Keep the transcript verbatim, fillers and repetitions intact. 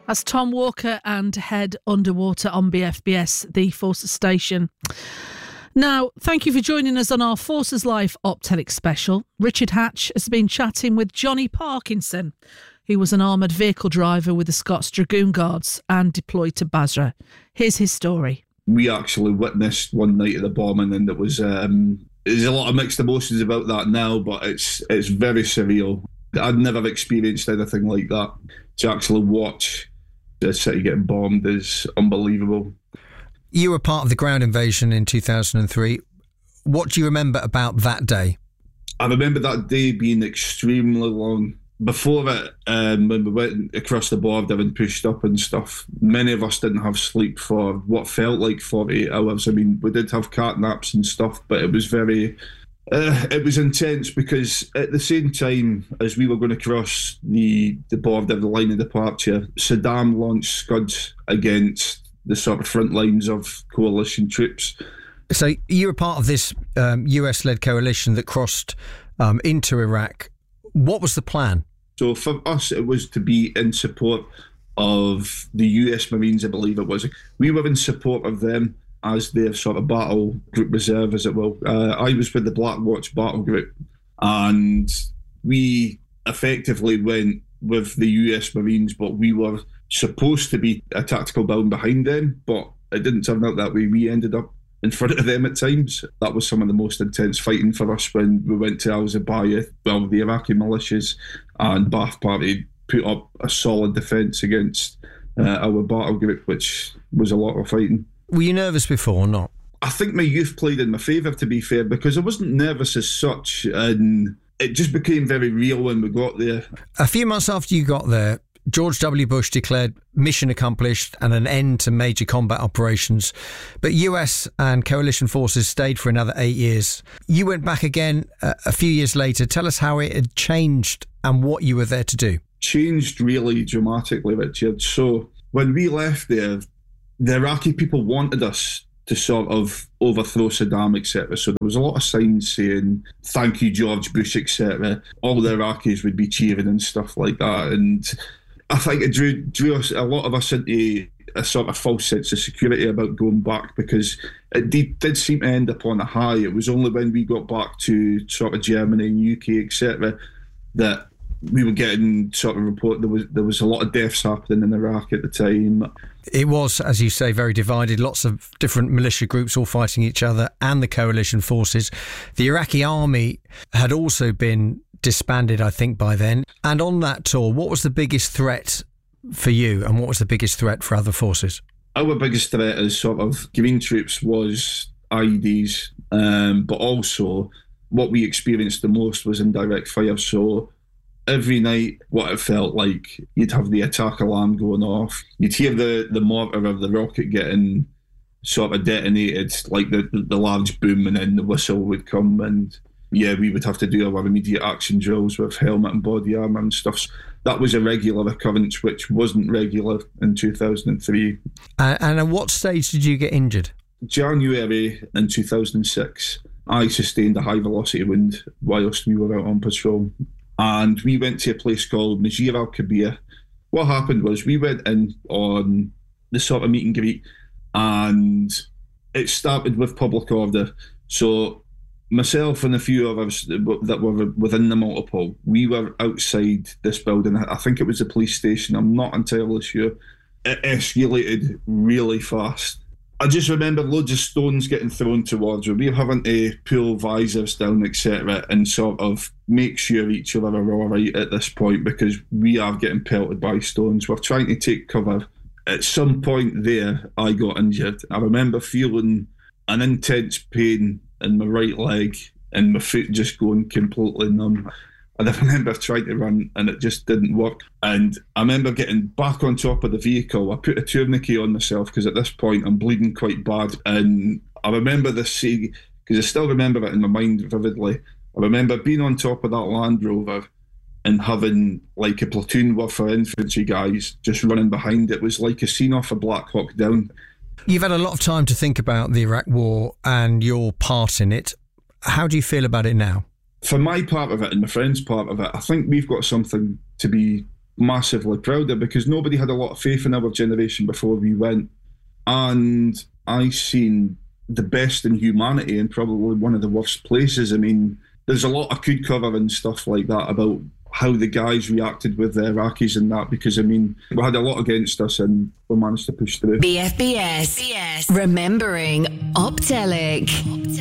That's Tom Walker and Head Underwater on B F B S, the Forces Station. Now, thank you for joining us on our Forces Life Optelic special. Richard Hatch has been chatting with Johnny Parkinson, who was an armoured vehicle driver with the Scots Dragoon Guards and deployed to Basra. Here's his story. We actually witnessed one night of the bombing, and it was um, there's a lot of mixed emotions about that now, but it's it's very surreal. I'd never experienced anything like that. To actually watch the city getting bombed is unbelievable. You were part of the ground invasion in two thousand three. What do you remember about that day? I remember that day being extremely long. Before it, um, when we went across the border and pushed up and stuff, many of us didn't have sleep for what felt like forty-eight hours. I mean, we did have cat naps and stuff, but it was very... Uh, it was intense because at the same time as we were going to cross the, the border, the line of departure, Saddam launched Scuds against the sort of front lines of coalition troops. So you were part of this um, U S-led coalition that crossed um, into Iraq. What was the plan? So for us, it was to be in support of the U S Marines, I believe it was. We were in support of them as their sort of battle group reserve, as it will. Uh, I was with the Black Watch battle group, and we effectively went with the U S Marines, but we were supposed to be a tactical building behind them, but it didn't turn out that way. We ended up in front of them at times. That was some of the most intense fighting for us when we went to Al-Zabayah. Well, the Iraqi militias and Ba'ath Party put up a solid defence against uh, our battle group, which was a lot of fighting. Were you nervous before or not? I think my youth played in my favour, to be fair, because I wasn't nervous as such, and it just became very real when we got there. A few months after you got there, George W. Bush declared mission accomplished and an end to major combat operations. But U S and coalition forces stayed for another eight years. You went back again uh, a few years later. Tell us how it had changed and what you were there to do. Changed really dramatically, Richard. So when we left there, the Iraqi people wanted us to sort of overthrow Saddam, et cetera. So there was a lot of signs saying, thank you, George Bush, et cetera. All the Iraqis would be cheering and stuff like that. And I think it drew, drew us, a lot of us into a sort of false sense of security about going back, because it did, did seem to end up on a high. It was only when we got back to sort of Germany and U K, et cetera, that we were getting sort of report there was there was a lot of deaths happening in Iraq at the time. It was, as you say, very divided. Lots of different militia groups all fighting each other and the coalition forces. The Iraqi army had also been disbanded, I think, by then. And on that tour, what was the biggest threat for you and what was the biggest threat for other forces? Our biggest threat as sort of green troops was I E Ds, um, but also what we experienced the most was indirect fire. So every night, what it felt like, you'd have the attack alarm going off. You'd hear the, the mortar of the rocket getting sort of detonated, like the, the, the large boom, and then the whistle would come. And yeah, we would have to do our immediate action drills with helmet and body armour and stuff. So that was a regular occurrence, which wasn't regular in two thousand three. Uh, and at what stage did you get injured? January in two thousand six, I sustained a high velocity wound whilst we were out on patrol. And we went to a place called Najir al-Kabir. What happened was we went in on the sort of meet and greet, and it started with public order. So myself and a few others that were within the multiple, we were outside this building. I think it was a police station. I'm not entirely sure. It escalated really fast. I just remember loads of stones getting thrown towards us. We were having to pull visors down, et cetera, and sort of make sure each other are all right at this point, because we are getting pelted by stones. We're trying to take cover. At some point there, I got injured. I remember feeling an intense pain in my right leg and my foot just going completely numb. And I remember trying to run and it just didn't work. And I remember getting back on top of the vehicle. I put a tourniquet on myself because at this point I'm bleeding quite bad. And I remember this scene, because I still remember it in my mind vividly. I remember being on top of that Land Rover and having like a platoon worth of infantry guys just running behind it. It was like a scene off of Black Hawk Down. You've had a lot of time to think about the Iraq War and your part in it. How do you feel about it now? For my part of it and my friend's part of it, I think we've got something to be massively proud of, because nobody had a lot of faith in our generation before we went. And I seen the best in humanity in probably one of the worst places. I mean, there's a lot I could cover and stuff like that about how the guys reacted with the Iraqis and that, because, I mean, we had a lot against us and we managed to push through. B F B S, remembering Optelic.